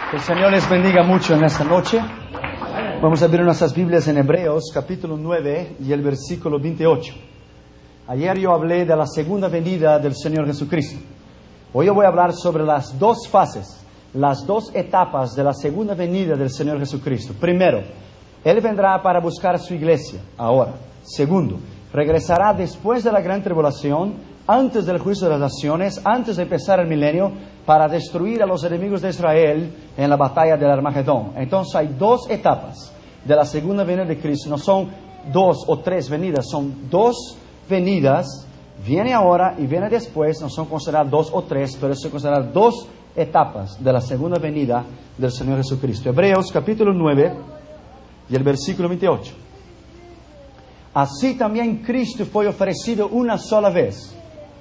Que el Señor les bendiga mucho en esta noche. Vamos a abrir nuestras Biblias en Hebreos, capítulo 9 y el versículo 28. Ayer yo hablé de la segunda venida del Señor Jesucristo. Hoy yo voy a hablar sobre las dos fases, las dos etapas de la segunda venida del Señor Jesucristo. Primero, Él vendrá para buscar su iglesia, ahora. Segundo, regresará después de la gran tribulación, antes del juicio de las naciones, antes de empezar el milenio, para destruir a los enemigos de Israel en la batalla del Armagedón. Entonces hay dos etapas de la segunda venida de Cristo. No son dos o tres venidas, son dos venidas. Viene ahora y viene después. No son consideradas dos o tres, pero son consideradas dos etapas de la segunda venida del Señor Jesucristo. Hebreos capítulo 9 y el versículo 28. Así también Cristo fue ofrecido una sola vez,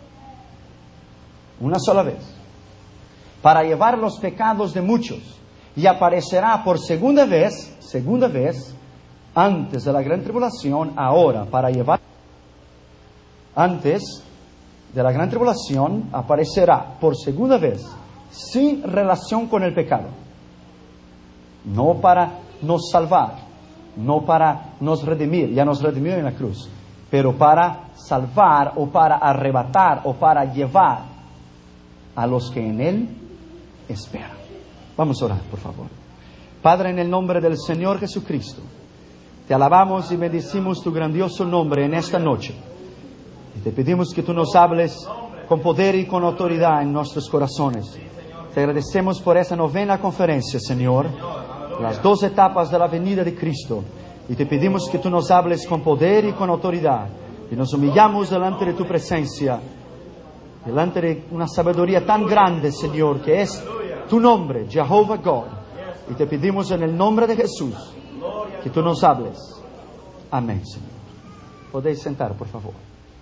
para llevar los pecados de muchos, y aparecerá por segunda vez, antes de la gran tribulación, ahora, para llevar, antes de la gran tribulación, aparecerá por segunda vez, sin relación con el pecado, no para nos salvar, no para nos redimir, ya nos redimió en la cruz, pero para salvar o para arrebatar o para llevar a los que en Él esperan. Vamos a orar, por favor. Padre, en el nombre del Señor Jesucristo, te alabamos y bendecimos tu grandioso nombre en esta noche. Y te pedimos que tú nos hables con poder y con autoridad en nuestros corazones. Te agradecemos por esa novena conferencia, Señor, las dos etapas de la venida de Cristo. Y te pedimos que tú nos hables con poder y con autoridad. Y nos humillamos delante de tu presencia, delante de una sabiduría tan grande, Señor, que es tu nombre, Jehová God. Y te pedimos en el nombre de Jesús que tú nos hables. Amén, Señor. Podéis sentar, por favor.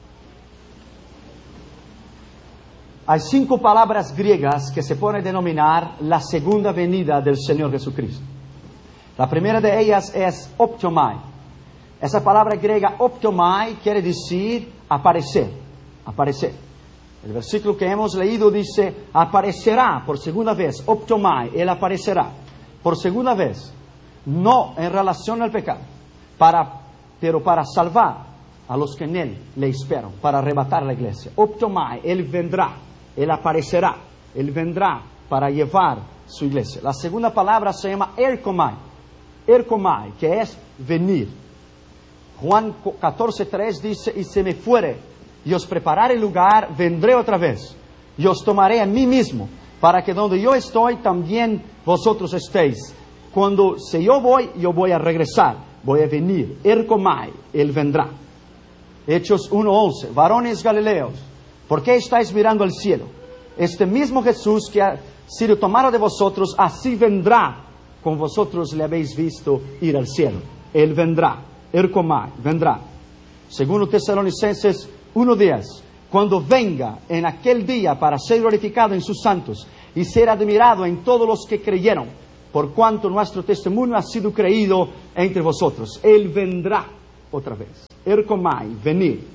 Hay 5 palabras griegas que se pueden denominar la segunda venida del Señor Jesucristo. La primera de ellas es optomai. Esa palabra griega optomai quiere decir aparecer, aparecer. El versículo que hemos leído dice, aparecerá por segunda vez, optomai, Él aparecerá por segunda vez, no en relación al pecado, pero para salvar a los que en Él le esperan, para arrebatar la iglesia. Optomai, Él vendrá, Él aparecerá, Él vendrá para llevar su iglesia. La segunda palabra se llama erkomai, erkomai, que es venir. Juan 14:3 dice, y si me fuere y os prepararé lugar, vendré otra vez, y os tomaré a mí mismo, para que donde yo estoy, también vosotros estéis. Si yo voy a regresar, voy a venir. Erkomai, Él vendrá. Hechos 1:11, varones galileos, ¿por qué estáis mirando al cielo? Este mismo Jesús que ha sido tomado de vosotros, así vendrá, con vosotros le habéis visto ir al cielo. Él vendrá, erkomai, vendrá. Segundo Tesalonicenses 1:10, cuando venga en aquel día para ser glorificado en sus santos y ser admirado en todos los que creyeron, por cuanto nuestro testimonio ha sido creído entre vosotros. Él vendrá otra vez. Erkomai, venir.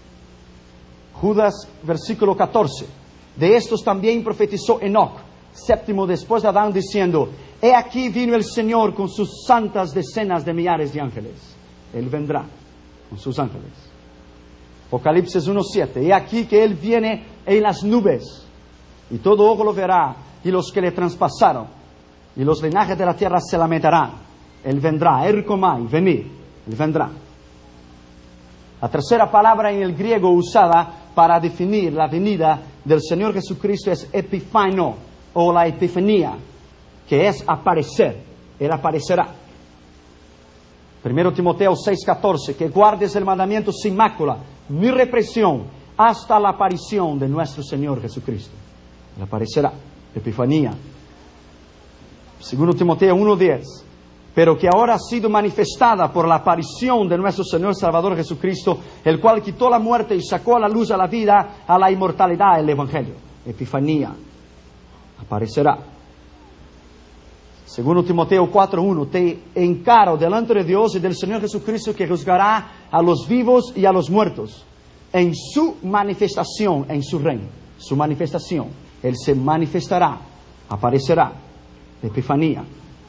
Judas, versículo 14. De estos también profetizó Enoc, séptimo después de Adán, diciendo, he aquí vino el Señor con sus santas decenas de millares de ángeles. Él vendrá con sus ángeles. Apocalipsis 1:7, he aquí que Él viene en las nubes, y todo ojo lo verá, y los que le traspasaron, y los linajes de la tierra se lamentarán. Él vendrá, erkomai, venir, Él vendrá. La tercera palabra en el griego usada para definir la venida del Señor Jesucristo es epifaino, o la epifanía, que es aparecer. Él aparecerá. 1 Timoteo 6:14, que guardes el mandamiento sin mácula, ni represión, hasta la aparición de nuestro Señor Jesucristo. Él aparecerá, epifanía. 2 Timoteo 1:10, pero que ahora ha sido manifestada por la aparición de nuestro Señor Salvador Jesucristo, el cual quitó la muerte y sacó a la luz a la vida, a la inmortalidad, el Evangelio. Epifanía, aparecerá. 2 Timoteo 4:1, te encaro delante de Dios y del Señor Jesucristo, que juzgará a los vivos y a los muertos en su manifestación, en su reino. Su manifestación. Él se manifestará, aparecerá. Epifanía.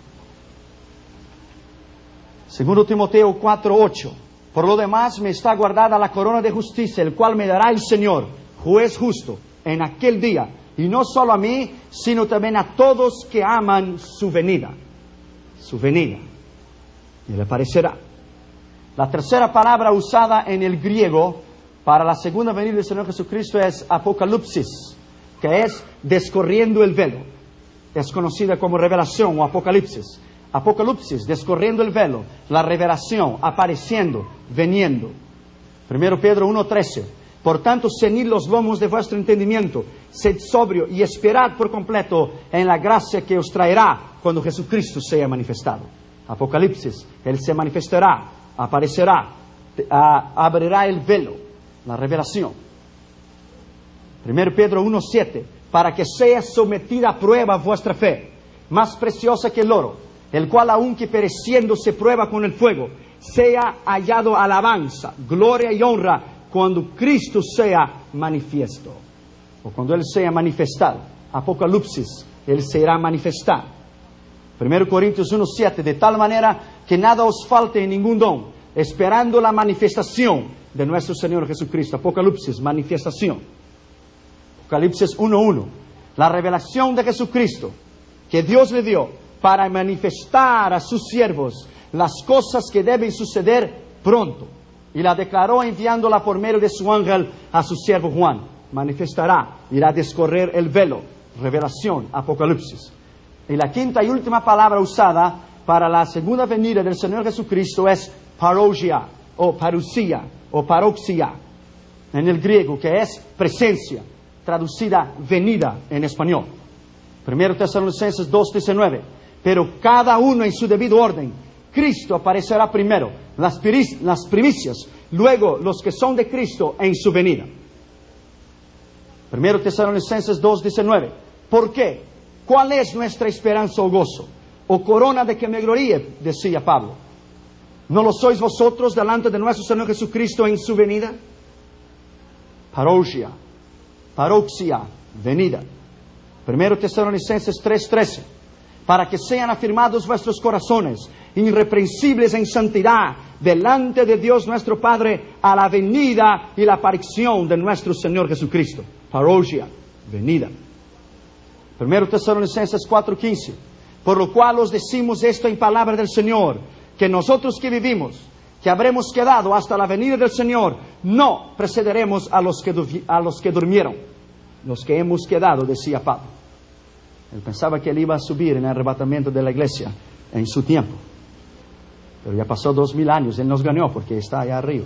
Segundo Timoteo 4:8. Por lo demás me está guardada la corona de justicia, el cual me dará el Señor, juez justo, en aquel día. Y no solo a mí, sino también a todos que aman su venida. Su venida. Y le parecerá. La tercera palabra usada en el griego para la segunda venida del Señor Jesucristo es apocalipsis, que es descorriendo el velo. Es conocida como revelación o apocalipsis. Apocalipsis, descorriendo el velo, la revelación, apareciendo, veniendo. 1 Pedro 1:13. Por tanto, ceñid los lomos de vuestro entendimiento, sed sobrio y esperad por completo en la gracia que os traerá cuando Jesucristo sea manifestado. Apocalipsis, Él se manifestará, aparecerá, abrirá el velo, la revelación. 1 Pedro 1:7. Para que sea sometida a prueba vuestra fe, más preciosa que el oro, el cual aunque pereciendo se prueba con el fuego, sea hallado alabanza, gloria y honra cuando Cristo sea manifiesto, o cuando Él sea manifestado. Apocalipsis, Él será manifestado. 1 Corintios 1:7, de tal manera que nada os falte en ningún don, esperando la manifestación de nuestro Señor Jesucristo. Apocalipsis, manifestación. Apocalipsis 1:1, la revelación de Jesucristo que Dios le dio para manifestar a sus siervos las cosas que deben suceder pronto. Y la declaró enviándola por medio de su ángel a su siervo Juan. Manifestará, irá a descorrer el velo. Revelación, Apocalipsis. Y la quinta y última palabra usada para la segunda venida del Señor Jesucristo es parousia, o parousia, o paroxia, en el griego, que es presencia, traducida venida en español. 1 Tesalonicenses 2:19. Pero cada uno en su debido orden. Cristo aparecerá primero, las primicias, luego los que son de Cristo en su venida. 1 Tesalonicenses 2:19. ¿Por qué? ¿Cuál es nuestra esperanza o gozo? ¿O corona de que me gloríe? Decía Pablo. ¿No lo sois vosotros delante de nuestro Señor Jesucristo en su venida? Parousia, paroxia, venida. 1 Tesalonicenses 3:13. Para que sean afirmados vuestros corazones, irreprensibles en santidad, delante de Dios nuestro Padre, a la venida y la aparición de nuestro Señor Jesucristo. Parousia, venida. 1 Tesalonicenses 4:15. Por lo cual os decimos esto en palabra del Señor, que nosotros que vivimos, que habremos quedado hasta la venida del Señor, no precederemos a los que durmieron. Los que hemos quedado, decía Pablo. Él pensaba que él iba a subir en el arrebatamiento de la iglesia en su tiempo. Pero ya pasó 2000 años, él nos ganó porque está allá arriba.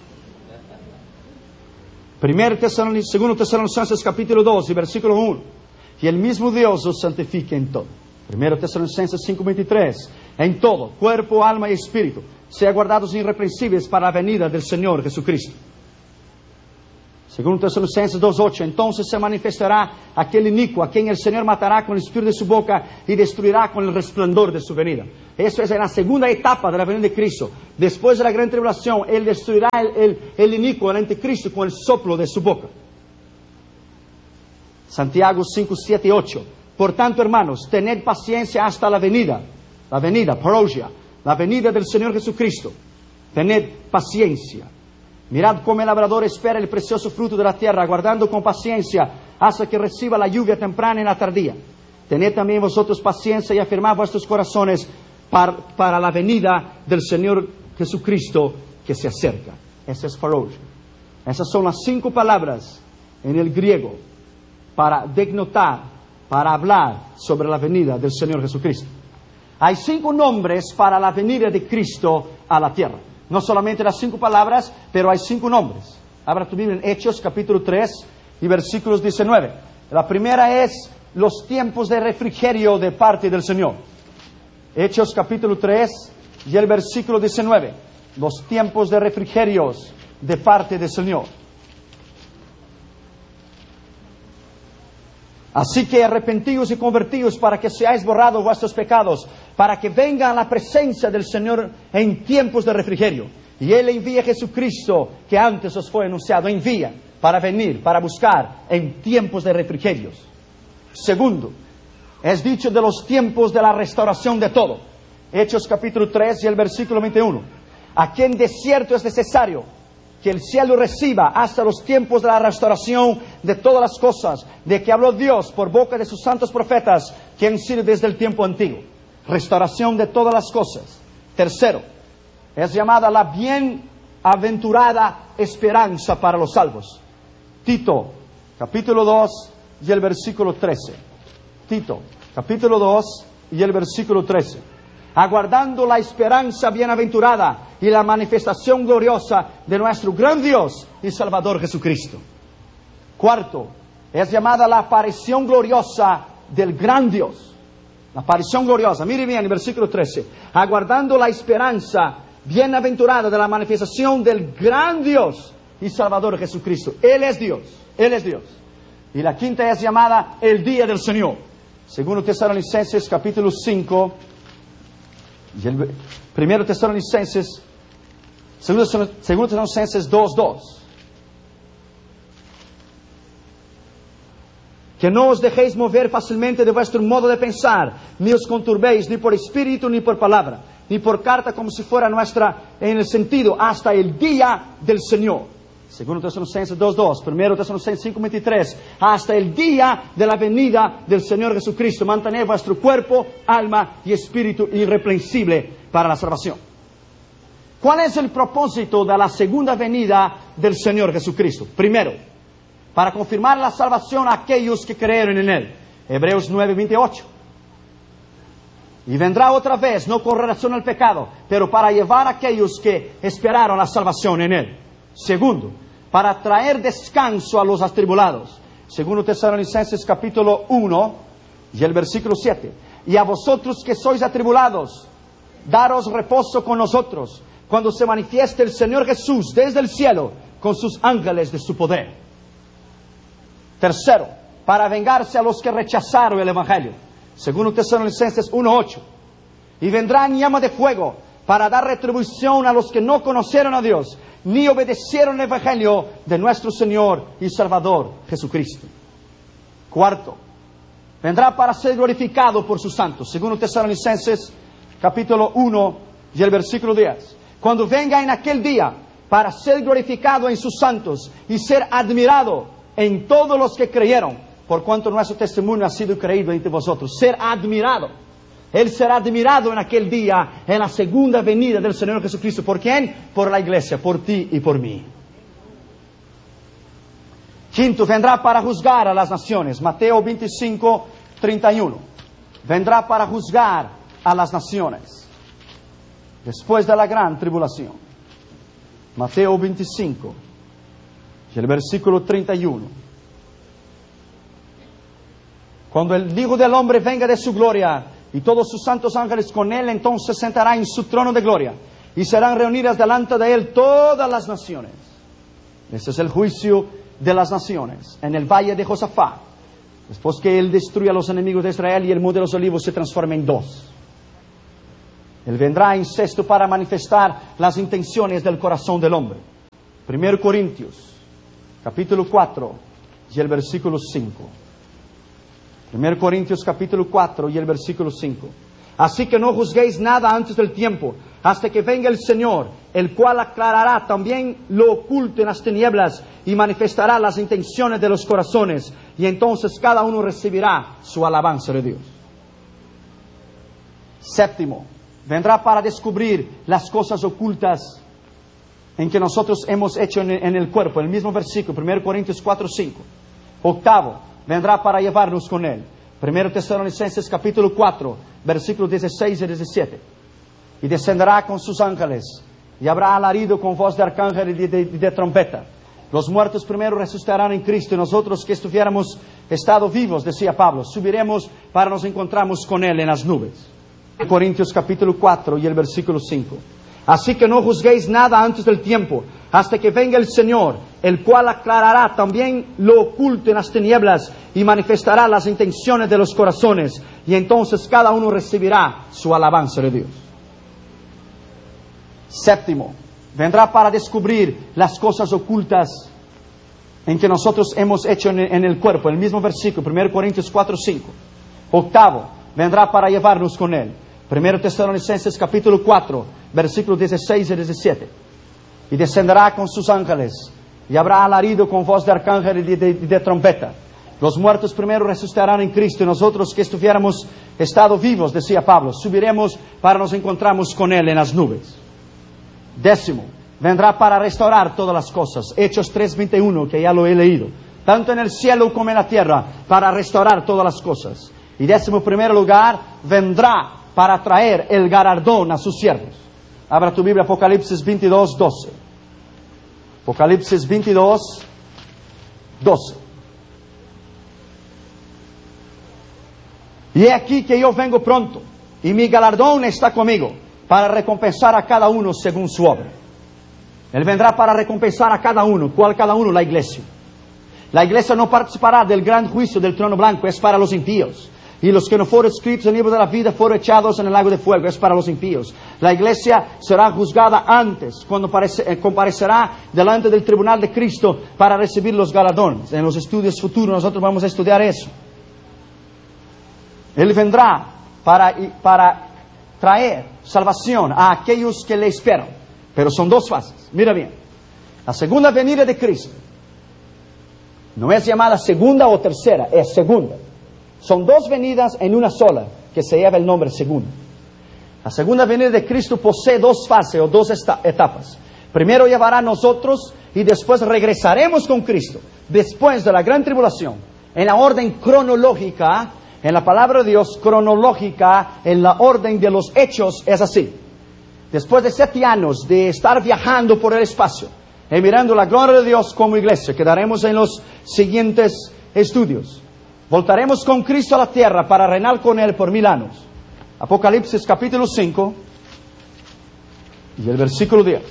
2 Tesalonicenses capítulo 2 y versículo 1. Y el mismo Dios os santifique en todo. 1 Tesalonicenses 5:23. En todo, cuerpo, alma y espíritu, sea guardados irreprensibles para la venida del Señor Jesucristo. 2 Tesalonicenses 2:8. Entonces se manifestará aquel inicuo a quien el Señor matará con el espíritu de su boca y destruirá con el resplandor de su venida. Eso es en la segunda etapa de la venida de Cristo. Después de la gran tribulación, Él destruirá el inicuo, el anticristo, con el soplo de su boca. Santiago 5:7 y 8. Por tanto, hermanos, tened paciencia hasta la venida, parousia, la venida del Señor Jesucristo. Tened paciencia. Mirad cómo el labrador espera el precioso fruto de la tierra, aguardando con paciencia hasta que reciba la lluvia temprana y la tardía. Tened también vosotros paciencia y afirmad vuestros corazones para la venida del Señor Jesucristo que se acerca. Ese es parousia. Esas son las 5 palabras en el griego para denotar, para hablar sobre la venida del Señor Jesucristo. Hay 5 nombres para la venida de Cristo a la tierra. No solamente las 5 palabras, pero hay 5 nombres. Abra tu Biblia en Hechos capítulo 3 y versículos 19. La primera es los tiempos de refrigerio de parte del Señor. Hechos capítulo 3 y el versículo 19. Los tiempos de refrigerios de parte del Señor. Así que arrepentidos y convertidos para que seáis borrados vuestros pecados, para que venga a la presencia del Señor en tiempos de refrigerio. Y Él envía a Jesucristo, que antes os fue anunciado, envía para venir, para buscar en tiempos de refrigerios. Segundo, Es dicho de los tiempos de la restauración de todo. Hechos capítulo 3 y el versículo 21. Aquí en desierto es necesario que el cielo reciba hasta los tiempos de la restauración de todas las cosas, de que habló Dios por boca de sus santos profetas, que han sido desde el tiempo antiguo. Restauración de todas las cosas. Tercero, es llamada la bienaventurada esperanza para los salvos. Tito, capítulo 2 y el versículo 13. Tito, capítulo 2 y el versículo 13. Aguardando la esperanza bienaventurada y la manifestación gloriosa de nuestro gran Dios y Salvador Jesucristo. Cuarto, es llamada la aparición gloriosa del gran Dios. La aparición gloriosa, mire bien el versículo 13. Aguardando la esperanza bienaventurada de la manifestación del gran Dios y Salvador Jesucristo. Él es Dios, Él es Dios. Y la quinta es llamada el día del Señor. Segundo Tesalonicenses capítulo 5 y el primero Tesalonicenses, segundo Tesalonicenses 2:2. Que no os dejéis mover fácilmente de vuestro modo de pensar, ni os conturbéis, ni por espíritu, ni por palabra, ni por carta como si fuera nuestra, en el sentido, hasta el día del Señor. Segundo Tesalonicenses 2:2, primero Tesalonicenses 5:23, hasta el día de la venida del Señor Jesucristo. Mantened vuestro cuerpo, alma y espíritu irreprensible para la salvación. ¿Cuál es el propósito de la segunda venida del Señor Jesucristo? Primero, para confirmar la salvación a aquellos que creyeron en Él. Hebreos 9:28. Y vendrá otra vez, no con relación al pecado, pero para llevar a aquellos que esperaron la salvación en Él. Segundo, para traer descanso a los atribulados. Segundo Tesalonicenses capítulo 1 y el versículo 7. Y a vosotros que sois atribulados, daros reposo con nosotros, cuando se manifieste el Señor Jesús desde el cielo, con sus ángeles de su poder. Tercero, para vengarse a los que rechazaron el Evangelio. Segundo Tesalonicenses 1:8. Y vendrá en llama de fuego, para dar retribución a los que no conocieron a Dios, ni obedecieron el Evangelio de nuestro Señor y Salvador Jesucristo. Cuarto, vendrá para ser glorificado por sus santos. Segundo Tesalonicenses capítulo 1 y el versículo 10. Cuando venga en aquel día, para ser glorificado en sus santos y ser admirado en todos los que creyeron, por cuanto nuestro testimonio ha sido creído entre vosotros. Ser admirado. Él será admirado en aquel día, en la segunda venida del Señor Jesucristo. ¿Por quién? Por la iglesia, por ti y por mí. Quinto, vendrá para juzgar a las naciones. Mateo 25:31. Vendrá para juzgar a las naciones después de la gran tribulación. Mateo 25 y el versículo 31. Cuando el Hijo del Hombre venga de su gloria y todos sus santos ángeles con Él, entonces sentará en su trono de gloria y serán reunidas delante de Él todas las naciones. Este es el juicio de las naciones en el valle de Josafat, después que Él destruye a los enemigos de Israel y el monte de los olivos se transforma en dos. Él vendrá en sexto para manifestar las intenciones del corazón del hombre. 1 Corintios capítulo 4 y el versículo 5. 1 Corintios capítulo 4 y el versículo 5. Así que no juzguéis nada antes del tiempo, hasta que venga el Señor, el cual aclarará también lo oculto en las tinieblas y manifestará las intenciones de los corazones, y entonces cada uno recibirá su alabanza de Dios. Séptimo, vendrá para descubrir las cosas ocultas en que nosotros hemos hecho en el cuerpo, el mismo versículo, 1 Corintios 4:5. Octavo, vendrá para llevarnos con Él. 1 Tesalonicenses capítulo 4, versículos 16 y 17. Y descenderá con sus ángeles, y habrá alarido con voz de arcángel y de trompeta. Los muertos primero resucitarán en Cristo, y nosotros que estuviéramos estado vivos, decía Pablo, subiremos para nos encontrarnos con Él en las nubes. Corintios capítulo 4 y el versículo 5. Así que no juzguéis nada antes del tiempo, hasta que venga el Señor, el cual aclarará también lo oculto en las tinieblas y manifestará las intenciones de los corazones, y entonces cada uno recibirá su alabanza de Dios. Séptimo, vendrá para descubrir las cosas ocultas en que nosotros hemos hecho en el cuerpo, el mismo versículo, 1 Corintios 4:5. Octavo, vendrá para llevarnos con Él. 1 Tesalonicenses capítulo 4, versículos 16 y 17. Y descenderá con sus ángeles, y habrá alarido con voz de arcángel y de trompeta. Los muertos primero resucitarán en Cristo, y nosotros que estuviéramos estado vivos, decía Pablo, subiremos para nos encontrarnos con Él en las nubes. Décimo, vendrá para restaurar todas las cosas. Hechos 3:21, que ya lo he leído. Tanto en el cielo como en la tierra, para restaurar todas las cosas. Y 11º lugar, vendrá para traer el galardón a sus siervos. Abra tu Biblia, Apocalipsis 22:12. Apocalipsis 22:12. Y he aquí que yo vengo pronto, y mi galardón está conmigo, para recompensar a cada uno según su obra. Él vendrá para recompensar a cada uno. ¿Cuál cada uno? La iglesia. La iglesia no participará del gran juicio del trono blanco, es para los impíos. Y los que no fueron escritos en el libro de la vida fueron echados en el lago de fuego, es para los impíos. La iglesia será juzgada antes, cuando comparecerá delante del tribunal de Cristo para recibir los galardones. En los estudios futuros nosotros vamos a estudiar eso. Él vendrá para traer salvación a aquellos que le esperan. Pero son dos fases. Mira bien, la segunda venida de Cristo no es llamada segunda o tercera, es segunda. Son dos venidas en una sola, que se lleva el nombre segunda. La segunda venida de Cristo posee dos fases o dos etapas. Primero llevará a nosotros y después regresaremos con Cristo. Después de la gran tribulación, en la orden cronológica, en la palabra de Dios, cronológica, en la orden de los hechos, es así. Después de 7 años de estar viajando por el espacio y mirando la gloria de Dios como iglesia, quedaremos en los siguientes estudios. Voltaremos con Cristo a la tierra para reinar con Él por 1000 años. Apocalipsis capítulo 5 y el versículo 10.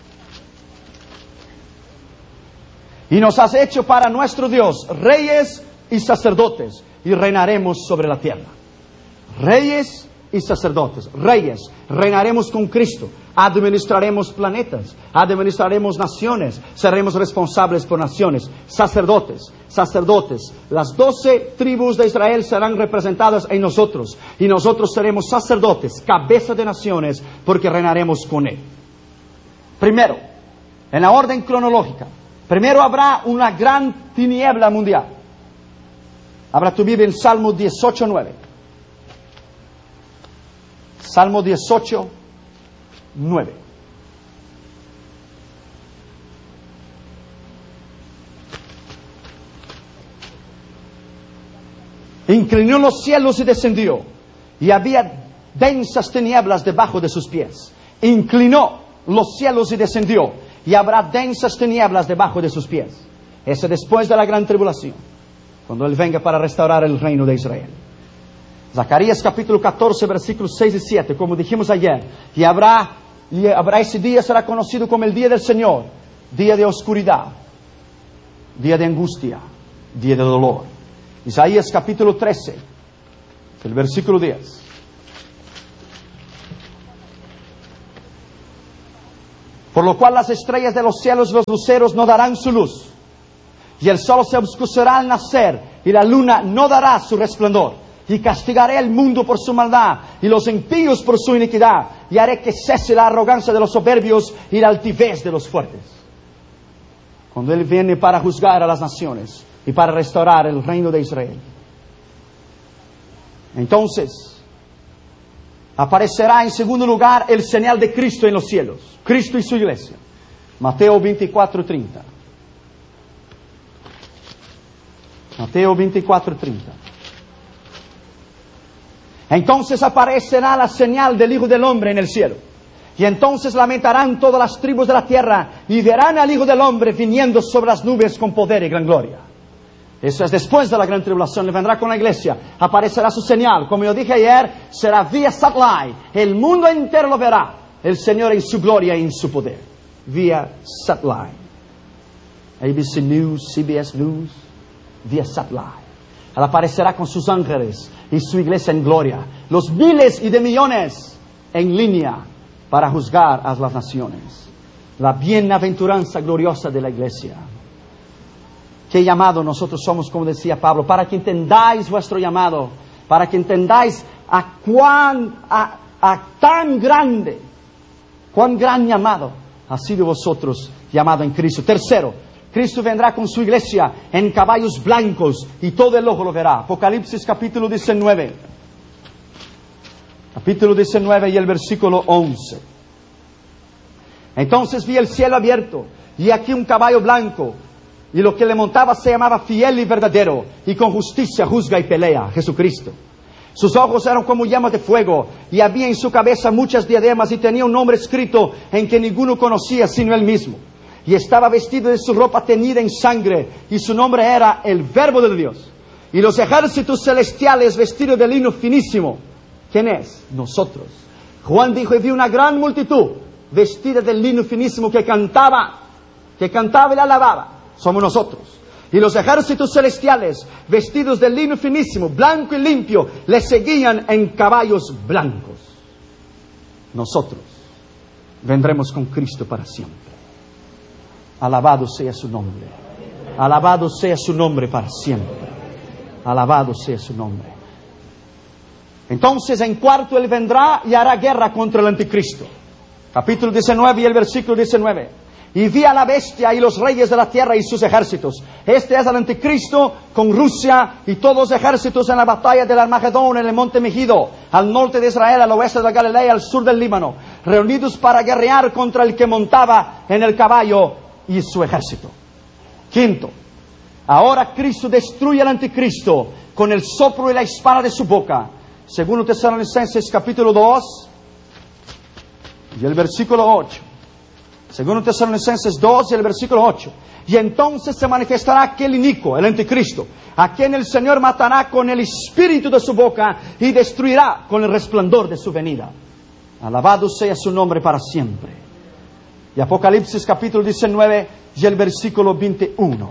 Y nos has hecho para nuestro Dios reyes y sacerdotes, y reinaremos sobre la tierra. Reyes y sacerdotes. Reyes, reinaremos con Cristo. Administraremos planetas, administraremos naciones, seremos responsables por naciones. Sacerdotes, las 12 tribus de Israel serán representadas en nosotros, y nosotros seremos sacerdotes, cabeza de naciones, porque reinaremos con Él. Primero, en la orden cronológica, primero habrá una gran tiniebla mundial. Abra tu Biblia en Salmo 18:9. Salmo 18:9. Inclinó los cielos y descendió, y había densas tinieblas debajo de sus pies. Inclinó los cielos y descendió, y habrá densas tinieblas debajo de sus pies. Ese después de la gran tribulación, cuando Él venga para restaurar el reino de Israel. Zacarías capítulo 14, versículos 6 y 7, como dijimos ayer. Y habrá ese día, será conocido como el día del Señor, día de oscuridad, día de angustia, día de dolor. Isaías capítulo 13, el versículo 10. Por lo cual las estrellas de los cielos y los luceros no darán su luz, y el sol se oscurecerá al nacer, y la luna no dará su resplandor. Y castigaré al mundo por su maldad, y los impíos por su iniquidad, y haré que cese la arrogancia de los soberbios y la altivez de los fuertes. Cuando Él viene para juzgar a las naciones y para restaurar el reino de Israel, entonces aparecerá en segundo lugar el señal de Cristo en los cielos, Cristo y su iglesia. Mateo 24:30. Mateo 24:30. Entonces aparecerá la señal del Hijo del Hombre en el cielo. Y entonces lamentarán todas las tribus de la tierra, y verán al Hijo del Hombre viniendo sobre las nubes con poder y gran gloria. Eso es después de la gran tribulación. Le vendrá con la iglesia, aparecerá su señal. Como yo dije ayer, será vía satellite. El mundo entero lo verá, el Señor en su gloria y en su poder. Vía satellite. ABC News, CBS News, vía satellite. Él aparecerá con sus ángeles y su iglesia en gloria. Los miles y de millones en línea para juzgar a las naciones. La bienaventuranza gloriosa de la iglesia. Qué llamado nosotros somos, como decía Pablo, para que entendáis vuestro llamado para que entendáis cuán gran llamado ha sido vosotros llamado en Cristo. Tercero, Cristo vendrá con su iglesia en caballos blancos y todo el ojo lo verá. Apocalipsis capítulo 19. Capítulo 19 y el versículo 11. Entonces vi el cielo abierto y aquí un caballo blanco, y lo que le montaba se llamaba Fiel y Verdadero, y con justicia juzga y pelea. Jesucristo. Sus ojos eran como llamas de fuego, y había en su cabeza muchas diademas, y tenía un nombre escrito en que ninguno conocía sino él mismo. Y estaba vestido de su ropa teñida en sangre, y su nombre era el Verbo de Dios. Y los ejércitos celestiales vestidos de lino finísimo. ¿Quién es? Nosotros. Juan dijo, y vi una gran multitud vestida de lino finísimo que cantaba y la alababa. Somos nosotros. Y los ejércitos celestiales vestidos de lino finísimo, blanco y limpio, le seguían en caballos blancos. Nosotros vendremos con Cristo para siempre. Alabado sea su nombre. Alabado sea su nombre para siempre. Alabado sea su nombre. Entonces, en cuarto, Él vendrá y hará guerra contra el anticristo. Capítulo 19 y el versículo 19. Y vi a la bestia y los reyes de la tierra y sus ejércitos. Este es el anticristo con Rusia y todos los ejércitos en la batalla del Armagedón en el monte Megido, al norte de Israel, al oeste de la Galilea, al sur del Líbano, reunidos para guerrear contra el que montaba en el caballo y su ejército. Quinto, ahora Cristo destruye al anticristo con el soplo y la espada de su boca. Segundo Tesalonicenses capítulo 2 y el versículo 8. Segundo Tesalonicenses 2 y el versículo 8. Y entonces se manifestará aquel inicuo, el anticristo, a quien el Señor matará con el espíritu de su boca y destruirá con el resplandor de su venida. Alabado sea su nombre para siempre. Y Apocalipsis capítulo 19 y el versículo 21.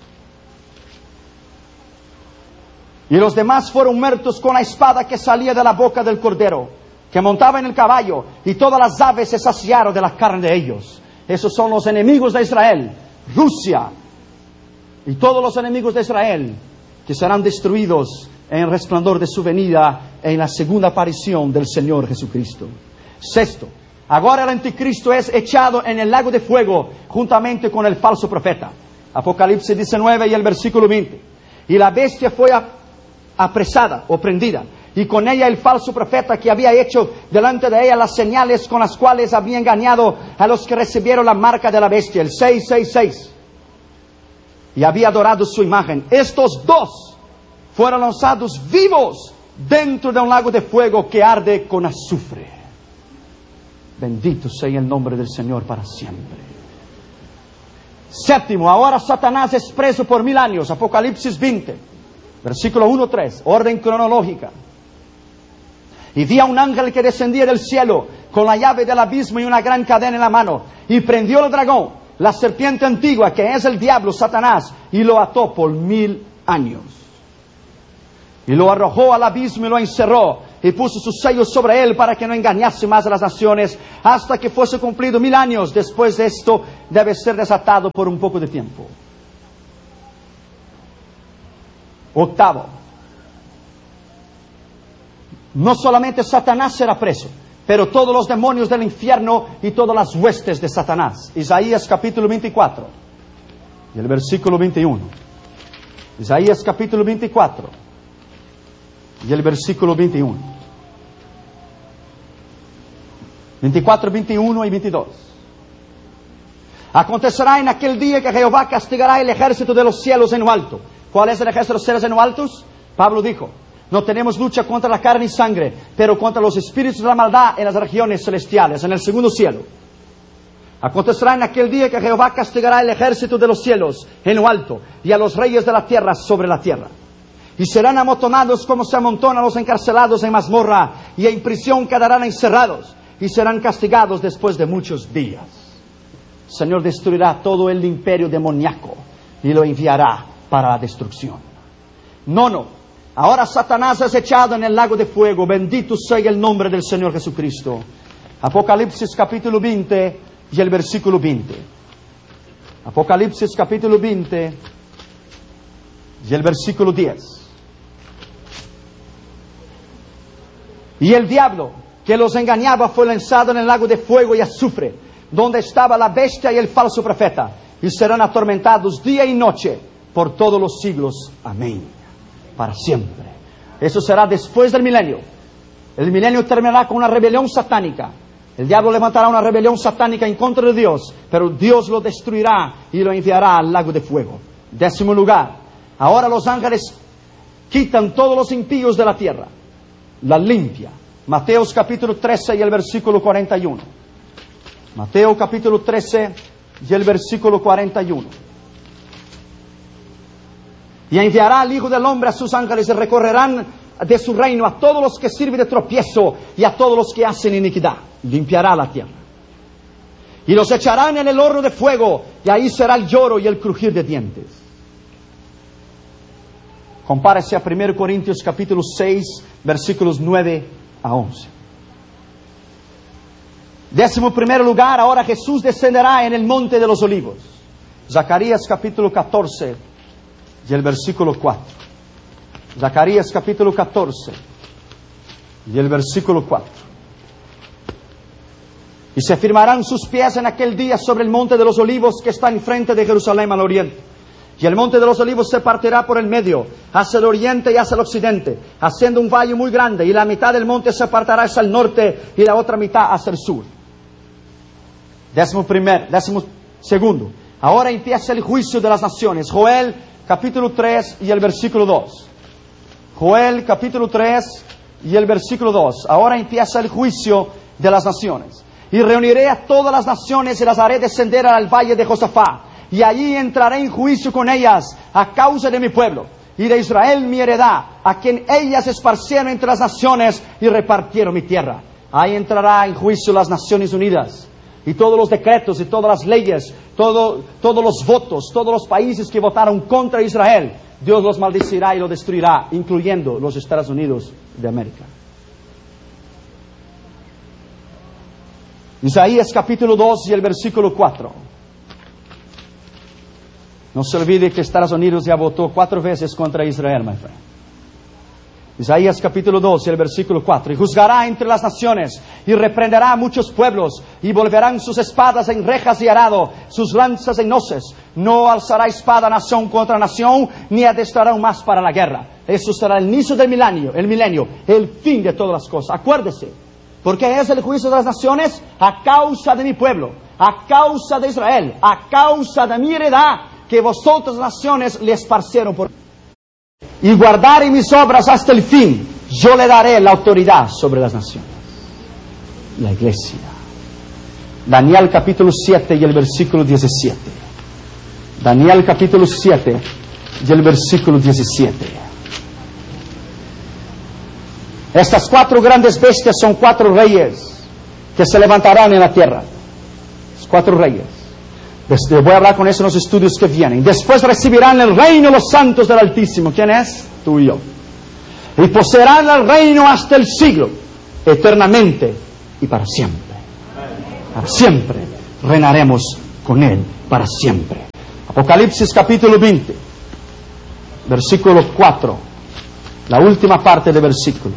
Y los demás fueron muertos con la espada que salía de la boca del cordero, que montaba en el caballo, y todas las aves se saciaron de la carne de ellos. Esos son los enemigos de Israel, Rusia, y todos los enemigos de Israel, que serán destruidos en el resplandor de su venida, en la segunda aparición del Señor Jesucristo. Sexto, ahora el anticristo es echado en el lago de fuego, juntamente con el falso profeta. Apocalipsis 19 y el versículo 20. Y la bestia fue apresada o prendida, y con ella el falso profeta que había hecho delante de ella las señales con las cuales había engañado a los que recibieron la marca de la bestia, el 666, y había adorado su imagen. Estos dos fueron lanzados vivos dentro de un lago de fuego que arde con azufre. Bendito sea el nombre del Señor para siempre. Séptimo, ahora Satanás es preso por 1000 años. Apocalipsis 20, versículo 1-3, orden cronológica. Y vi a un ángel que descendía del cielo con la llave del abismo y una gran cadena en la mano, y prendió al dragón, la serpiente antigua, que es el diablo, Satanás, y lo ató por 1000 años. Y lo arrojó al abismo y lo encerró, y puso sus sellos sobre él para que no engañase más a las naciones, hasta que fuese cumplido 1000 años. Después de esto debe ser desatado por un poco de tiempo. Octavo, no solamente Satanás será preso, pero todos los demonios del infierno y todas las huestes de Satanás. Isaías capítulo 24 y el versículo 21. Isaías capítulo 24 y el versículo 21. 24, 21 y 22. Acontecerá en aquel día que Jehová castigará el ejército de los cielos en lo alto. ¿Cuál es el ejército de los cielos en lo altos? Pablo dijo, no tenemos lucha contra la carne y sangre, pero contra los espíritus de la maldad en las regiones celestiales, en el segundo cielo. Acontecerá en aquel día que Jehová castigará el ejército de los cielos en lo alto, y a los reyes de la tierra sobre la tierra. Y serán amontonados como se amontonan los encarcelados en mazmorra, y en prisión quedarán encerrados, y serán castigados después de muchos días. El Señor destruirá todo el imperio demoníaco, y lo enviará para la destrucción. Nono, ahora Satanás es echado en el lago de fuego. Bendito sea el nombre del Señor Jesucristo. Apocalipsis capítulo 20 y el versículo 20. Apocalipsis capítulo 20 y el versículo 10. Y el diablo que los engañaba fue lanzado en el lago de fuego y azufre, donde estaba la bestia y el falso profeta, y serán atormentados día y noche por todos los siglos. Amén. Para siempre. Eso será después del milenio. El milenio terminará con una rebelión satánica. El diablo levantará una rebelión satánica en contra de Dios, pero Dios lo destruirá y lo enviará al lago de fuego. 10º lugar, ahora los ángeles quitan todos los impíos de la tierra, la limpia. Mateo capítulo 13 y el versículo 41. Mateo capítulo 13 y el versículo 41. Y enviará al Hijo del Hombre a sus ángeles y recorrerán de su reino a todos los que sirven de tropiezo y a todos los que hacen iniquidad. Limpiará la tierra. Y los echarán en el horno de fuego, y ahí será el lloro y el crujir de dientes. Compárese a 1 Corintios capítulo 6, versículos 9 a 11. 11º lugar, ahora Jesús descenderá en el monte de los olivos. Zacarías capítulo 14 y el versículo 4. Zacarías capítulo 14 y el versículo 4. Y se firmarán sus pies en aquel día sobre el monte de los olivos que está enfrente de Jerusalén al oriente. Y el monte de los olivos se partirá por el medio, hacia el oriente y hacia el occidente, haciendo un valle muy grande, y la mitad del monte se apartará hacia el norte y la otra mitad hacia el sur. 12º. Ahora empieza el juicio de las naciones. Joel capítulo 3 y el versículo 2. Joel capítulo 3 y el versículo 2. Ahora empieza el juicio de las naciones. Y reuniré a todas las naciones y las haré descender al valle de Josafá. Y allí entraré en juicio con ellas a causa de mi pueblo y de Israel mi heredad, a quien ellas esparcieron entre las naciones y repartieron mi tierra. Ahí entrará en juicio las Naciones Unidas y todos los decretos y todas las leyes, todos los votos, todos los países que votaron contra Israel. Dios los maldecirá y los destruirá, incluyendo los Estados Unidos de América. Isaías capítulo 2 y el versículo 4. No se olvide que Estados Unidos ya votó 4 veces contra Israel, my friend. Isaías capítulo 2 y el versículo 4. Y juzgará entre las naciones y reprenderá a muchos pueblos y volverán sus espadas en rejas y arado, sus lanzas en hoces. No alzará espada nación contra nación, ni adestrarán más para la guerra. Eso será el inicio del milenio, el fin de todas las cosas. Acuérdese, porque es el juicio de las naciones a causa de mi pueblo, a causa de Israel, a causa de mi heredad, que vosotras naciones le esparcieron por... Y guardaré mis obras hasta el fin, yo le daré la autoridad sobre las naciones. La iglesia. Daniel capítulo 7 y el versículo 17. Daniel capítulo 7 y el versículo 17. Estas 4 grandes bestias son 4 reyes que se levantarán en la tierra. 4 reyes. Voy a hablar con eso en los estudios que vienen. Después recibirán el reino los santos del Altísimo. ¿Quién es? Tú y yo. Y poseerán el reino hasta el siglo, eternamente y para siempre. Para siempre reinaremos con Él, para siempre. Apocalipsis capítulo 20, versículo 4. La última parte del versículo.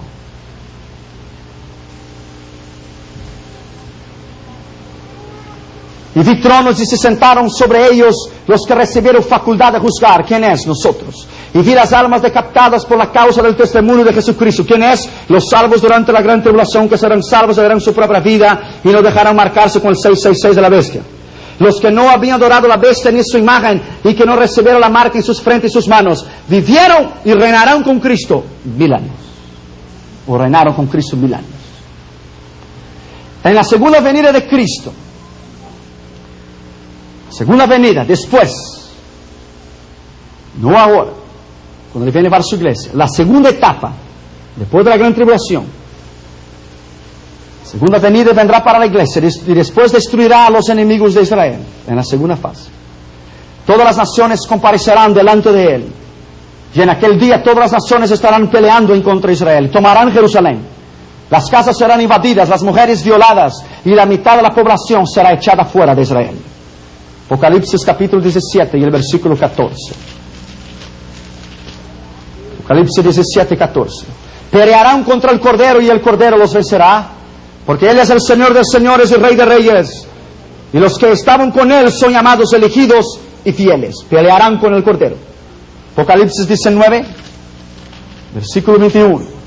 Y vi tronos y se sentaron sobre ellos los que recibieron facultad de juzgar. ¿Quién es? Nosotros. Y vi las almas decapitadas por la causa del testimonio de Jesucristo. ¿Quién es? Los salvos durante la gran tribulación, que serán salvos, darán su propia vida y no dejarán marcarse con el 666 de la bestia. Los que no habían adorado la bestia ni su imagen y que no recibieron la marca en sus frentes y sus manos, vivieron y reinarán con Cristo 1000 años. O reinaron con Cristo 1000 años. En la segunda venida de Cristo, segunda venida, después, no ahora, cuando Él viene para su iglesia, la segunda etapa, después de la gran tribulación, segunda venida vendrá para la iglesia y después destruirá a los enemigos de Israel, en la segunda fase. Todas las naciones comparecerán delante de Él, y en aquel día todas las naciones estarán peleando en contra de Israel, tomarán Jerusalén, las casas serán invadidas, las mujeres violadas, y la mitad de la población será echada fuera de Israel. Apocalipsis capítulo 17 y el versículo 14. Apocalipsis 17, 14. Pelearán contra el Cordero y el Cordero los vencerá, porque Él es el Señor de señores y Rey de reyes. Y los que estaban con Él son llamados elegidos y fieles. Pelearán con el Cordero. Apocalipsis 19, versículo 21.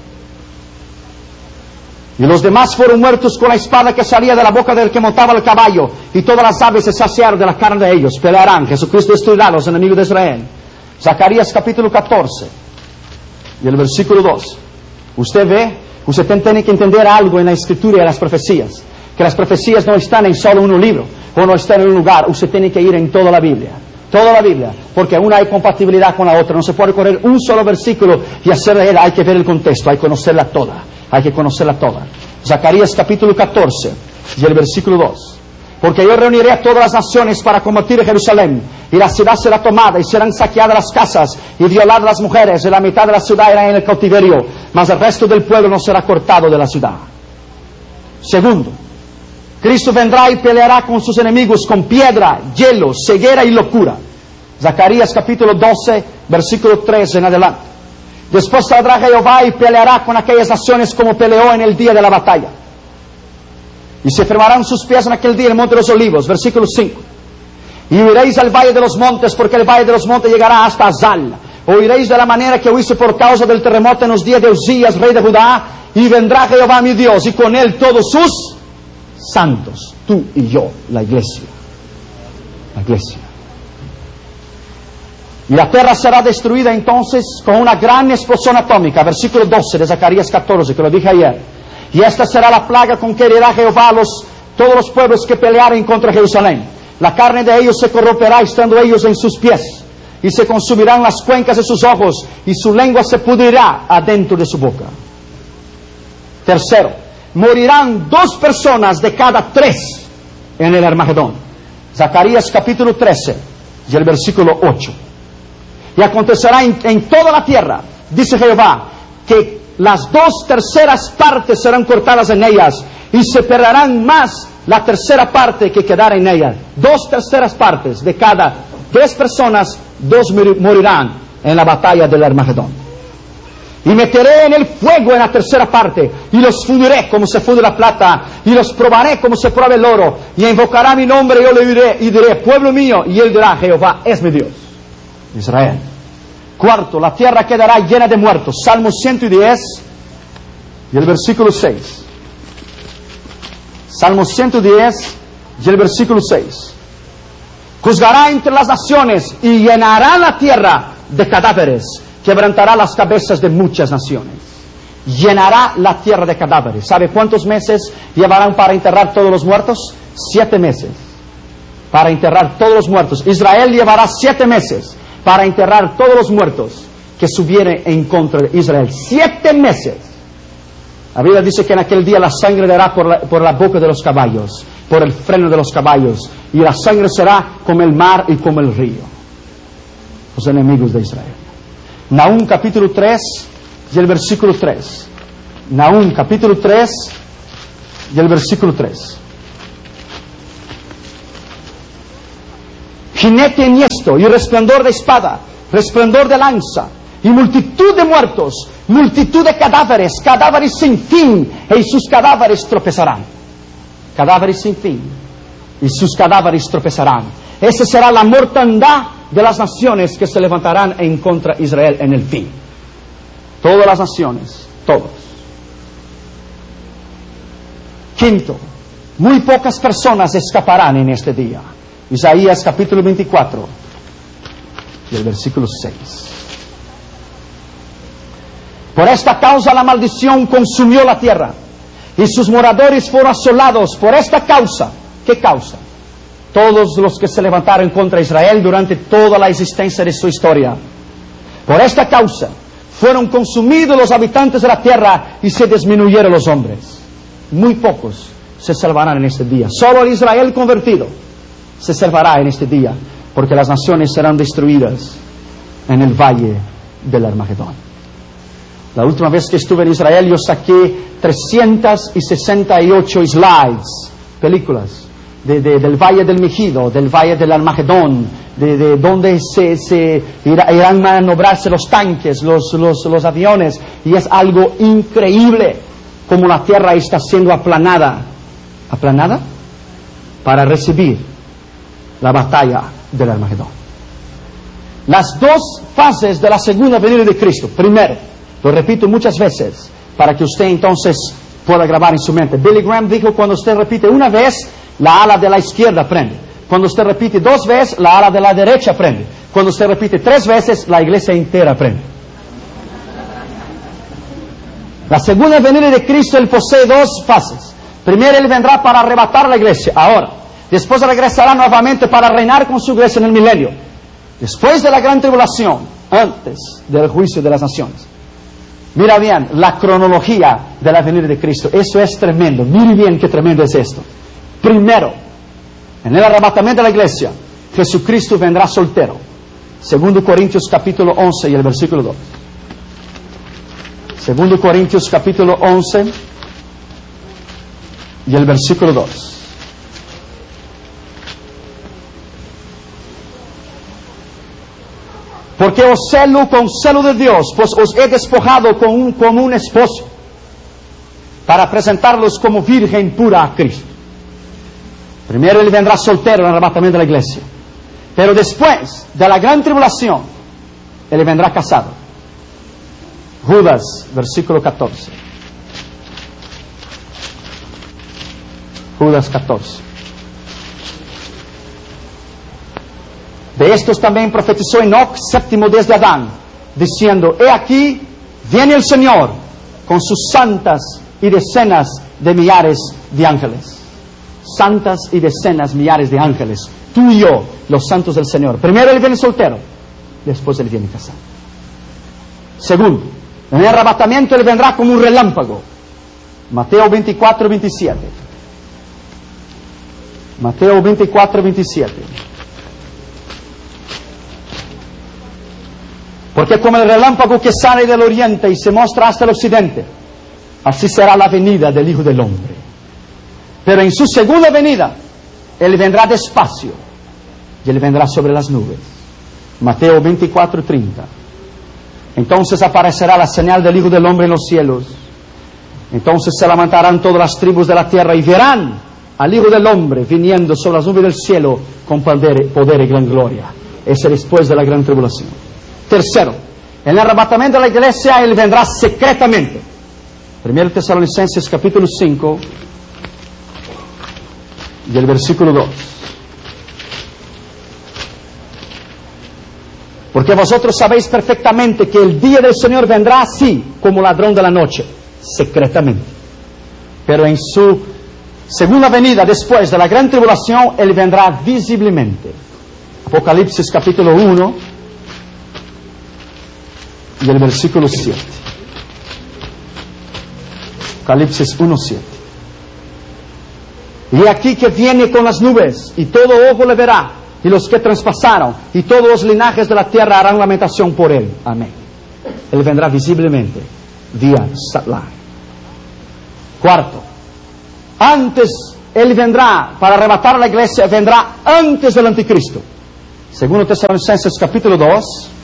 Y los demás fueron muertos con la espada que salía de la boca del que montaba el caballo, y todas las aves se saciaron de la carne de ellos. Pelearán. Jesucristo destruirá a los enemigos de Israel. Zacarías capítulo 14 y el versículo 2. Usted ve, usted tiene que entender algo en la Escritura y en las profecías, que las profecías no están en solo un libro o no están en un lugar. Usted tiene que ir en toda la Biblia, porque una hay compatibilidad con la otra. No se puede correr un solo versículo y hacer de él. Hay que ver el contexto, hay que conocerla toda. Zacarías capítulo 14 y el versículo 2. Porque yo reuniré a todas las naciones para combatir a Jerusalén, y la ciudad será tomada, y serán saqueadas las casas, y violadas las mujeres, y la mitad de la ciudad irá en el cautiverio, mas el resto del pueblo no será cortado de la ciudad. Segundo, Cristo vendrá y peleará con sus enemigos con piedra, hielo, ceguera y locura. Zacarías capítulo 12, versículo 3 en adelante. Después saldrá Jehová y peleará con aquellas naciones como peleó en el día de la batalla. Y se firmarán sus pies en aquel día en el monte de los olivos. Versículo 5. Y huiréis al valle de los montes, porque el valle de los montes llegará hasta Azal. Oiréis de la manera que oíste por causa del terremoto en los días de Uzías, rey de Judá. Y vendrá Jehová mi Dios, y con él todos sus santos. Tú y yo, la iglesia. La iglesia. Y la tierra será destruida entonces con una gran explosión atómica. Versículo 12 de Zacarías 14, que lo dije ayer. Y esta será la plaga con que herirá Jehová a todos los pueblos que pelearen contra Jerusalén. La carne de ellos se corromperá estando ellos en sus pies, y se consumirán las cuencas de sus ojos, y su lengua se pudrirá adentro de su boca. Tercero, morirán 2 personas de cada 3 en el Armagedón. Zacarías capítulo 13 y el versículo 8. Y acontecerá en toda la tierra, dice Jehová, que las 2/3 partes serán cortadas en ellas, y se perderán más la 1/3 parte que quedará en ellas. 2/3 partes de cada 3 personas, 2 morirán en la batalla del Armagedón. Y meteré en el fuego en la 1/3 parte, y los fundiré como se funde la plata, y los probaré como se prueba el oro, y invocará mi nombre, y yo le diré, pueblo mío, y él dirá, Jehová es mi Dios. Israel. Cuarto, la tierra quedará llena de muertos. Salmo 110 y el versículo 6. Salmo 110 y el versículo 6. Juzgará entre las naciones y llenará la tierra de cadáveres. Quebrantará las cabezas de muchas naciones. Llenará la tierra de cadáveres. ¿Sabe cuántos meses llevarán para enterrar todos los muertos? 7 meses. Para enterrar todos los muertos. Israel llevará 7 meses para enterrar todos los muertos que subieren en contra de Israel. 7 meses. La Biblia dice que en aquel día la sangre dará por la boca de los caballos, por el freno de los caballos, y la sangre será como el mar y como el río. Los enemigos de Israel. Nahum capítulo 3 y el versículo 3. Nahum capítulo 3 y el versículo 3. Jinete enhiesto y resplandor de espada, resplandor de lanza, y multitud de muertos, multitud de cadáveres, cadáveres sin fin, y sus cadáveres tropezarán. Cadáveres sin fin, y sus cadáveres tropezarán. Esa será la mortandad de las naciones que se levantarán en contra de Israel en el fin. Todas las naciones, todos. Quinto, muy pocas personas escaparán en este día. Isaías capítulo 24 y el versículo 6. Por esta causa la maldición consumió la tierra, y sus moradores fueron asolados. Por esta causa, ¿qué causa? Todos los que se levantaron contra Israel durante toda la existencia de su historia. Por esta causa fueron consumidos los habitantes de la tierra y se disminuyeron los hombres. Muy pocos se salvarán en este día. Solo el Israel convertido se salvará en este día, porque las naciones serán destruidas en el valle del Armagedón. La última vez que estuve en Israel yo saqué 368 slides, películas, del valle del Megido, del valle del Armagedón, de donde irán a manobrarse los tanques, los aviones, y es algo increíble como la tierra está siendo aplanada. ¿Aplanada? Para recibir la batalla del Armagedón. Las dos fases de la segunda venida de Cristo. Primero, lo repito muchas veces para que usted entonces pueda grabar en su mente. Billy Graham dijo: cuando usted repite una vez, la ala de la izquierda prende. Cuando usted repite 2 veces, la ala de la derecha prende. Cuando usted repite 3 veces, la iglesia entera prende. La segunda venida de Cristo, Él posee 2 fases. Primero, Él vendrá para arrebatar la iglesia. Ahora, después regresará nuevamente para reinar con su iglesia en el milenio. Después de la gran tribulación, antes del juicio de las naciones. Mira bien la cronología de la venida de Cristo. Eso es tremendo. Mire bien qué tremendo es esto. Primero, en el arrebatamiento de la iglesia, Jesucristo vendrá soltero. 2 Corintios capítulo 11 y el versículo 2. 2 Corintios capítulo 11 y el versículo 2. Porque os celo con celo de Dios, pues os he despojado como un esposo, para presentarlos como virgen pura a Cristo. Primero Él vendrá soltero en el arrebatamiento de la iglesia. Pero después de la gran tribulación, Él vendrá casado. Judas, versículo 14. Judas 14. De estos también profetizó Enoc, séptimo desde Adán, diciendo: he aquí, viene el Señor con sus santas y decenas de millares de ángeles. Santas y decenas, millares de ángeles. Tú y yo, los santos del Señor. Primero Él viene soltero, después Él viene casado. Segundo, en el arrebatamiento Él vendrá como un relámpago. Mateo 24, 27. Mateo 24, 27. Porque como el relámpago que sale del oriente y se muestra hasta el occidente, así será la venida del Hijo del Hombre. Pero en su segunda venida, Él vendrá despacio y Él vendrá sobre las nubes. Mateo 24, 30. Entonces aparecerá la señal del Hijo del Hombre en los cielos. Entonces se levantarán todas las tribus de la tierra y verán al Hijo del Hombre viniendo sobre las nubes del cielo con poder y gran gloria. Ese después de la gran tribulación. Tercero, en el arrebatamiento de la iglesia Él vendrá secretamente. 1 Tesalonicenses capítulo 5 y el versículo 2. Porque vosotros sabéis perfectamente que el día del Señor vendrá así, como ladrón de la noche, secretamente. Pero en su segunda venida, después de la gran tribulación, Él vendrá visiblemente. Apocalipsis capítulo 1 y el versículo 7. Apocalipsis 1, 7. Y aquí que viene con las nubes, y todo ojo le verá, y los que traspasaron, y todos los linajes de la tierra harán lamentación por Él. Amén. Él vendrá visiblemente, vía satellite. Cuarto, antes Él vendrá para arrebatar a la iglesia, vendrá antes del anticristo. 2 Tesalonicenses capítulo 2.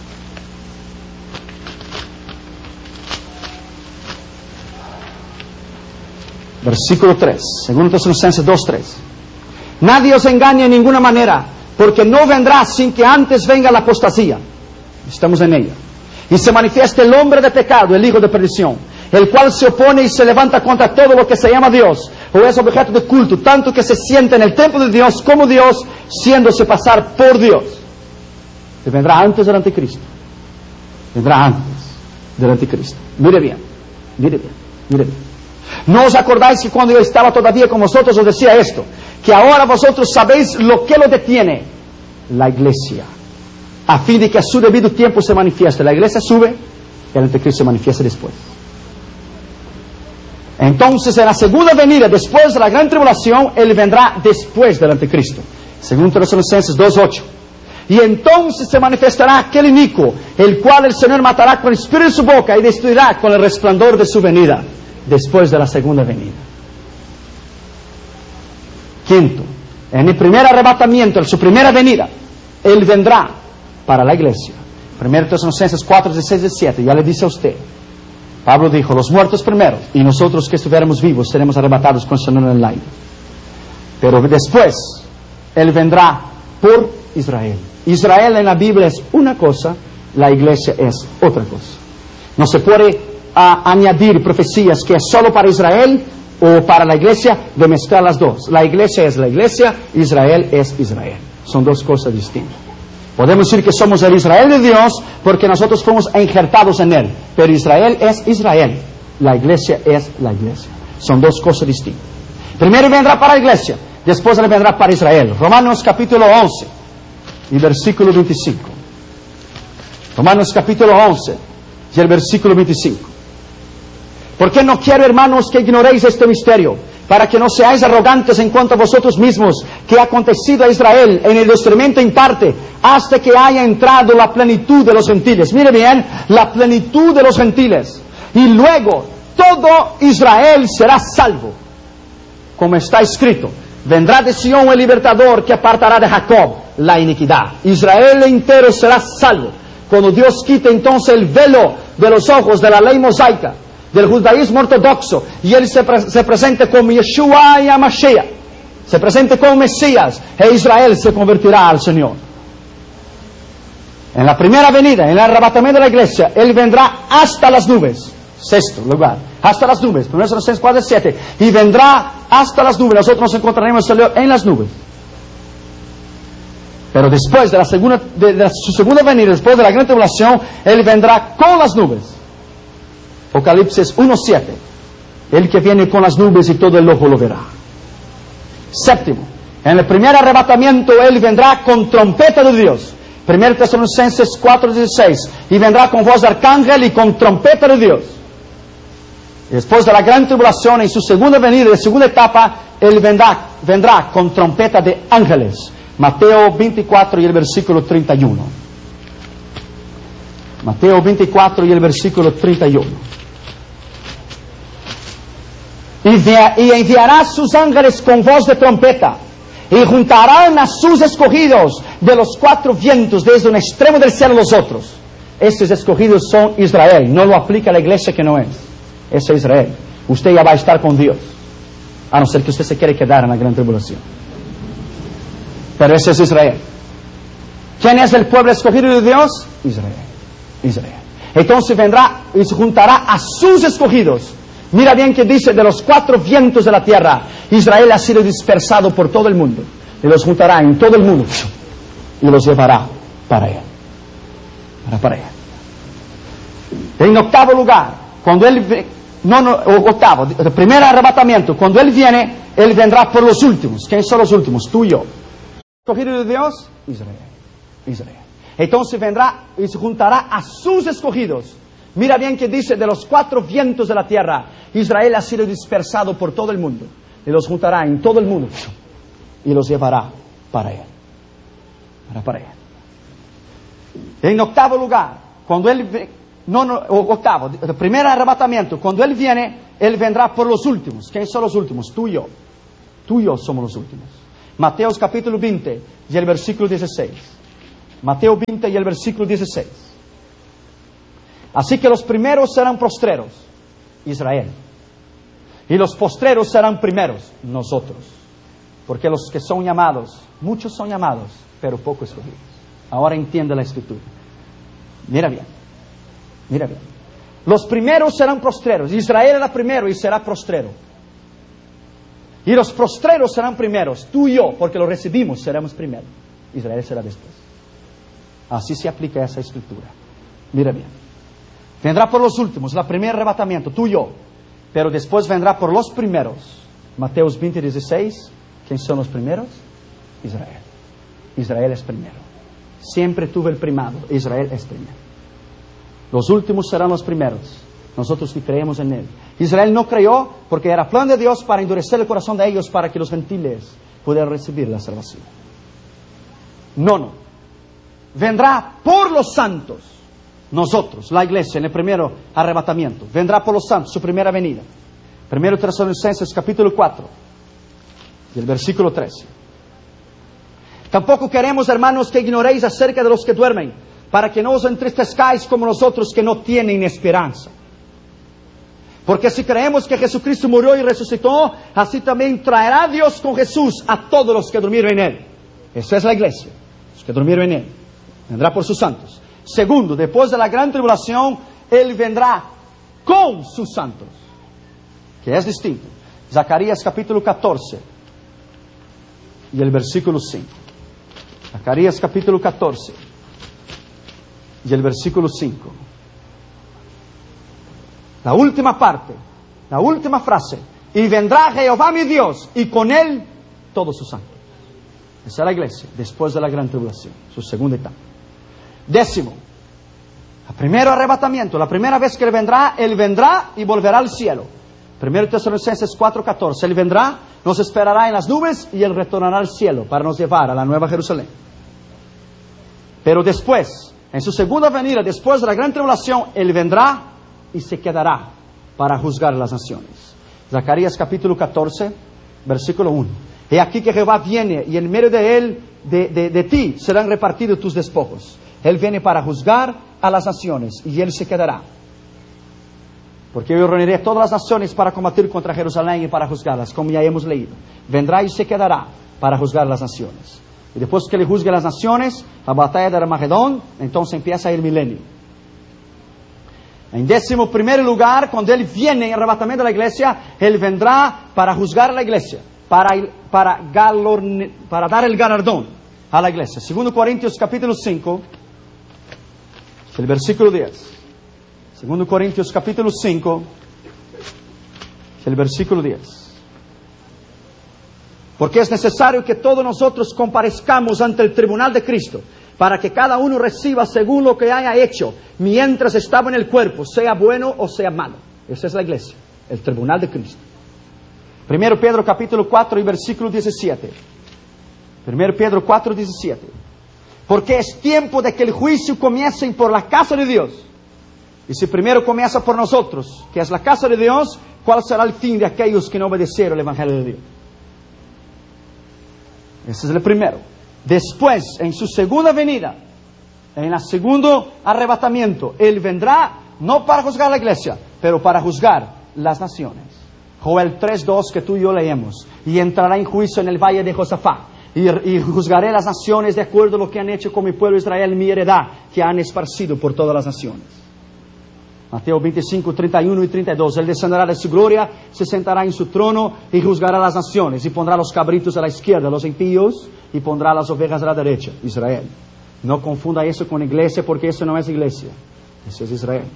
Versículo 3, 2 Tesalonicenses 2:3. Nadie os engañe en ninguna manera, porque no vendrá sin que antes venga la apostasía. Estamos en ella. Y se manifieste el hombre de pecado, el hijo de perdición, el cual se opone y se levanta contra todo lo que se llama Dios, o es objeto de culto, tanto que se siente en el templo de Dios como Dios, siéndose pasar por Dios. Y vendrá antes del anticristo. Vendrá antes del anticristo. Mire bien, mire bien, mire bien. ¿No os acordáis que cuando yo estaba todavía con vosotros os decía esto? Que ahora vosotros sabéis lo que lo detiene: la iglesia, a fin de que a su debido tiempo se manifieste. La iglesia sube, el anticristo se manifiesta después. Entonces en la segunda venida, después de la gran tribulación, Él vendrá después del anticristo. 2 Tesalonicenses 2:8. Y entonces se manifestará aquel inicuo, el cual el Señor matará con el espíritu de su boca y destruirá con el resplandor de su venida, después de la segunda venida. Quinto, en el primer arrebatamiento, en su primera venida, Él vendrá para la iglesia. 1 Tesalonicenses 4, 16, 17, ya le dice a usted. Pablo dijo, los muertos primero, y nosotros que estuviéramos vivos seremos arrebatados con el Señor en el aire. Pero después, Él vendrá por Israel. Israel en la Biblia es una cosa, la iglesia es otra cosa. No se puede añadir profecías que es solo para Israel o para la iglesia, de mezclar las dos. La iglesia es la iglesia, Israel es Israel. Son dos cosas distintas. Podemos decir que somos el Israel de Dios porque nosotros fuimos injertados en Él. Pero Israel es Israel. La iglesia es la iglesia. Son dos cosas distintas. Primero vendrá para la iglesia, después Él vendrá para Israel. Romanos capítulo 11 y versículo 25. Romanos capítulo 11 y el versículo 25. Porque no quiero, hermanos, que ignoréis este misterio, para que no seáis arrogantes en cuanto a vosotros mismos, que ha acontecido a Israel en el destruimiento en parte, hasta que haya entrado la plenitud de los gentiles. Mire bien, la plenitud de los gentiles. Y luego todo Israel será salvo. Como está escrito, vendrá de Sion el libertador que apartará de Jacob la iniquidad. Israel entero será salvo. Cuando Dios quite entonces el velo de los ojos de la ley mosaica, del judaísmo ortodoxo, y Él se presente como Yeshua y Mashiach, se presente como Mesías, e Israel se convertirá al Señor. En la primera venida, en el arrebatamiento de la iglesia, Él vendrá hasta las nubes. Sexto lugar, hasta las nubes. 1 Corintios 4:7. Y vendrá hasta las nubes. Nosotros nos encontraremos en las nubes. Pero después de su segunda venida, después de la gran tribulación, Él vendrá con las nubes. Apocalipsis 1:7. El que viene con las nubes y todo el ojo lo verá. Séptimo, en el primer arrebatamiento Él vendrá con trompeta de Dios. 1 Tesalonicenses 4:16. Y vendrá con voz de arcángel y con trompeta de Dios. Después de la gran tribulación, en su segunda venida, de segunda etapa, Él vendrá con trompeta de ángeles. Mateo 24 y el versículo 31. Mateo 24 y el versículo 31. Y enviará sus ángeles con voz de trompeta, y juntarán a sus escogidos de los cuatro vientos, desde un extremo del cielo a los otros. Estos escogidos son Israel. No lo aplica a la iglesia que no es. Ese es Israel. Usted ya va a estar con Dios, a no ser que usted se quiera quedar en la gran tribulación. Pero ese es Israel. ¿Quién es el pueblo escogido de Dios? Israel. Israel. Entonces vendrá y se juntará a sus escogidos. Mira bien que dice, de los cuatro vientos de la tierra. Israel ha sido dispersado por todo el mundo, y los juntará en todo el mundo y los llevará para Él. Para Él. En octavo lugar, cuando Él el primer arrebatamiento, cuando Él viene, Él vendrá por los últimos. ¿Quiénes son los últimos? Tú y yo. ¿Escogido de Dios? Israel. Israel. Entonces vendrá y se juntará a sus escogidos. Mira bien que dice, de los cuatro vientos de la tierra, Israel ha sido dispersado por todo el mundo, y los juntará en todo el mundo y los llevará para Él. Para Él. En octavo lugar, cuando Él el primer arrebatamiento, cuando Él viene, Él vendrá por los últimos. ¿Quiénes son los últimos? Tú y yo. Tú y yo somos los últimos. Mateo capítulo 20 y el versículo 16. Mateo 20 y el versículo 16. Así que los primeros serán postreros, Israel. Y los postreros serán primeros, nosotros. Porque los que son llamados, muchos son llamados, pero pocos escogidos. Ahora entiende la escritura. Mira bien. Mira bien. Los primeros serán postreros. Israel era primero y será postrero. Y los postreros serán primeros. Tú y yo, porque lo recibimos, seremos primero. Israel será después. Así se aplica esa escritura. Mira bien. Vendrá por los últimos, el primer arrebatamiento, tú y yo. Pero después vendrá por los primeros. Mateo 20:16. ¿Quiénes son los primeros? Israel. Israel es primero. Siempre tuvo el primado. Israel es primero. Los últimos serán los primeros. Nosotros que creemos en Él. Israel no creyó porque era plan de Dios para endurecer el corazón de ellos para que los gentiles pudieran recibir la salvación. No. Vendrá por los santos. Nosotros, la iglesia, en el primer arrebatamiento. Vendrá por los santos, su primera venida. 1 Tesalonicenses capítulo 4 y el versículo 13. Tampoco queremos, hermanos, que ignoréis acerca de los que duermen, para que no os entristezcáis como los otros que no tienen esperanza. Porque si creemos que Jesucristo murió y resucitó, así también traerá Dios con Jesús a todos los que durmieron en Él. Esa es la iglesia, los que durmieron en Él. Vendrá por sus santos. Segundo, después de la gran tribulación, Él vendrá con sus santos, que es distinto. Zacarías capítulo 14 y el versículo 5. Zacarías capítulo 14 y el versículo 5. La última parte, la última frase. Y vendrá Jehová mi Dios y con Él todos sus santos. Esa es la iglesia después de la gran tribulación, su segunda etapa. Décimo, el primer arrebatamiento, la primera vez que Él vendrá y volverá al cielo. 1 Tesalonicenses 4:14, Él vendrá, nos esperará en las nubes y Él retornará al cielo para nos llevar a la nueva Jerusalén. Pero después, en su segunda venida, después de la gran tribulación, Él vendrá y se quedará para juzgar a las naciones. Zacarías capítulo 14, versículo 1. He aquí que Jehová viene y en medio de Él, de ti, serán repartidos tus despojos. Él viene para juzgar a las naciones y Él se quedará. Porque yo reuniré todas las naciones para combatir contra Jerusalén y para juzgarlas, como ya hemos leído. Vendrá y se quedará para juzgar las naciones. Y después que Él juzgue las naciones, la batalla de Armagedón, entonces empieza el milenio. En 11º lugar, cuando Él viene en el arrebatamiento de la iglesia, Él vendrá para juzgar a la iglesia, para dar el galardón a la iglesia. 2 Corintios capítulo 5, el versículo 10. 2 Corintios capítulo 5, el versículo 10. Porque es necesario que todos nosotros comparezcamos ante el tribunal de Cristo, para que cada uno reciba según lo que haya hecho, mientras estaba en el cuerpo, sea bueno o sea malo. Esa es la iglesia, el tribunal de Cristo. 1 Pedro capítulo 4 y versículo 17. 1 Pedro 4, 17. Porque es tiempo de que el juicio comience por la casa de Dios. Y si primero comienza por nosotros, que es la casa de Dios, ¿cuál será el fin de aquellos que no obedecieron el Evangelio de Dios? Ese es el primero. Después, en su segunda venida, en el segundo arrebatamiento, Él vendrá no para juzgar la iglesia, pero para juzgar las naciones. Joel 3:2 que tú y yo leemos. Y entrará en juicio en el valle de Josafat. Y juzgaré las naciones de acuerdo a lo que han hecho con mi pueblo Israel, mi heredad, que han esparcido por todas las naciones. Mateo 25, 31 y 32. Él descenderá de su gloria, se sentará en su trono y juzgará las naciones. Y pondrá los cabritos a la izquierda, los impíos, y pondrá las ovejas a la derecha. Israel. No confunda eso con iglesia, porque eso no es iglesia. Eso es Israel.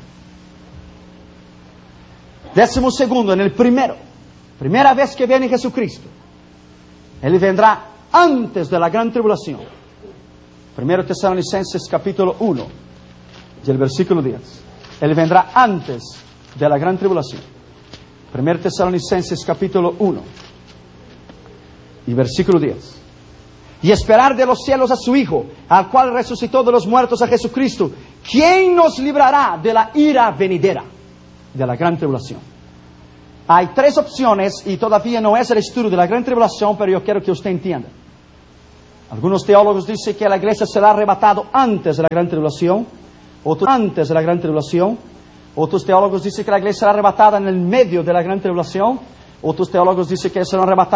12º, en el primero. Primera vez que viene Jesucristo. Él vendrá antes de la gran tribulación. 1 Tesalonicenses capítulo 1 y el versículo 10. Él vendrá antes de la gran tribulación. 1 Tesalonicenses capítulo 1 y versículo 10. Y esperar de los cielos a su Hijo, al cual resucitó de los muertos, a Jesucristo, quien nos librará de la ira venidera, de la gran tribulación. Hay tres opciones y todavía no es el estudio de la gran tribulación, pero yo quiero que usted entienda. Algunos teólogos dicen que la iglesia será arrebatada antes de la gran tribulación, otros antes de la gran tribulación. Otros teólogos dicen que la iglesia será arrebatada en el medio de la gran tribulación. Otros teólogos dicen que será arrebatada